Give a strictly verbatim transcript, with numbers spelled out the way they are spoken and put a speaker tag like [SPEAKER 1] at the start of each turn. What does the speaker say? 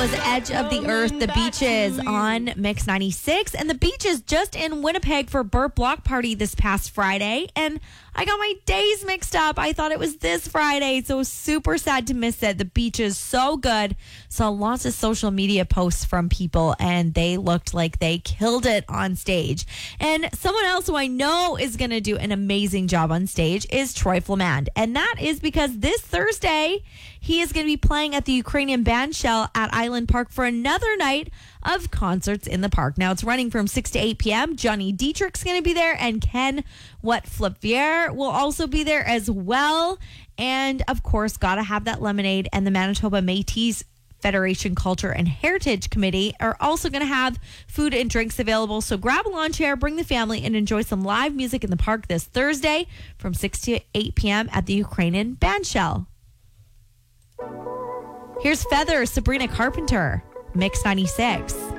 [SPEAKER 1] Was Edge of the Earth, The Beaches on Mix ninety-six. And The Beaches just in Winnipeg for Burt Block Party this past Friday. And I got my days mixed up. I thought it was this Friday, so super sad to miss it. The Beaches, so good. Saw lots of social media posts from people, and they looked like they killed it on stage. And someone else who I know is going to do an amazing job on stage is Troy Flamand. And that is because this Thursday, he is going to be playing at the Ukrainian Bandshell at Island Park for another night of concerts in the park. Now, it's running from six to eight p.m. Johnny Dietrich's going to be there, and Ken What Flipier will also be there as well. And, of course, got to have that lemonade. And the Manitoba Métis Federation Culture and Heritage Committee are also going to have food and drinks available. So grab a lawn chair, bring the family, and enjoy some live music in the park this Thursday from six to eight p.m. at the Ukrainian Bandshell. Here's Feather, Sabrina Carpenter, Mix ninety-six.